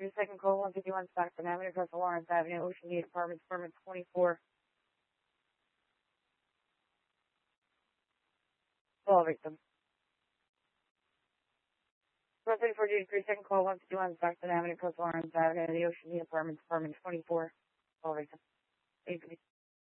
second call 151 Stockton Avenue, across Lawrence Avenue, Ocean Gate Apartments, apartment 24. Call victim. Resident 483, second call 151 Stockton Avenue, across Lawrence Avenue, the Ocean Gate Apartments, apartment 24. Call victim.